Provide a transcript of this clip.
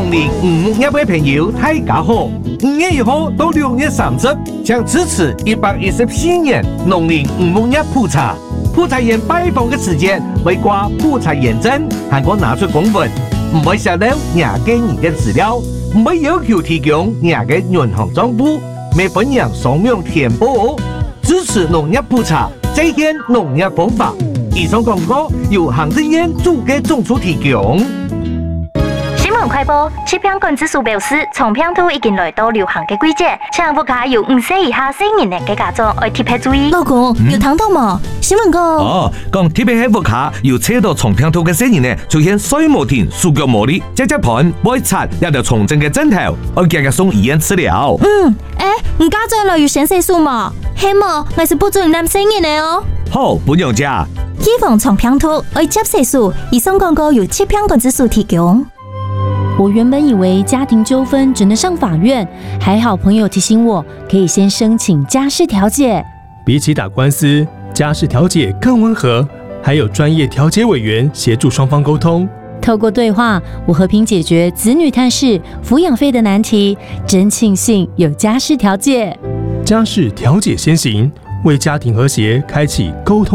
农历5月的朋友大家好，5月1號到6月30將支持114年農曆5月普查。普查員拜訪的時間會掛普查驗證，韓國拿出公文，唔會泄露廿幾年嘅資料，唔會要求提供廿嘅銀行賬戶，未分享雙面填報，支持農業普查，再現農業方法。以上廣告由行政院主計總處提供。 新聞快報：疾病管制署表示，蟲病兔已經來到流行嘅季節，請屋企有5歲以下成年嘅家長要特別注意。 老公，有聽到嗎？新聞講講特別喺屋企要測到蟲病兔嘅成年呢，出現水無停、手腳無力、隻盤、會擦，一條蟲症嘅症頭，要日日送醫院治療。 唔家長來要先細數嘛，希望我是不准男成年嘅哦。 好，本樣家。 預防蟲病兔要接細數，以上廣告由疾病管制署提供。 我原本以為家庭糾紛只能上法院，還好朋友提醒我，可以先申請家事調解。 比起打官司，家事調解更溫和，還有專業調解委員協助雙方溝通。 透過對話，我和平解決子女探視、撫養費的難題，真慶幸有家事調解。 家事調解先行，為家庭和諧開啟溝通